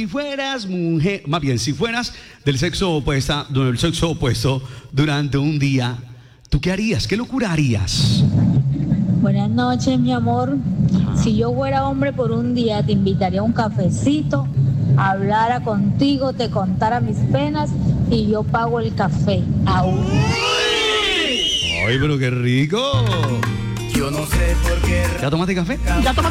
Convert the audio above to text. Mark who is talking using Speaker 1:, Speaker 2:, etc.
Speaker 1: si fueras mujer, más bien, si fueras del sexo opuesto durante un día, ¿tú qué harías? ¿Qué locura harías?
Speaker 2: Buenas noches, mi amor. Si yo fuera hombre por un día, te invitaría a un cafecito, hablara contigo, te contara mis penas y yo pago el café. Aún.
Speaker 1: ¡Ay, pero qué rico!
Speaker 3: Yo no sé por qué.
Speaker 1: ¿Ya tomaste café?
Speaker 2: ¿Ya tomaste